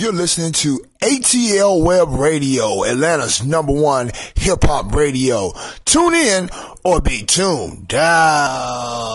You're listening to ATL Web Radio, Atlanta's #1 hip-hop radio. Tune in or be tuned down.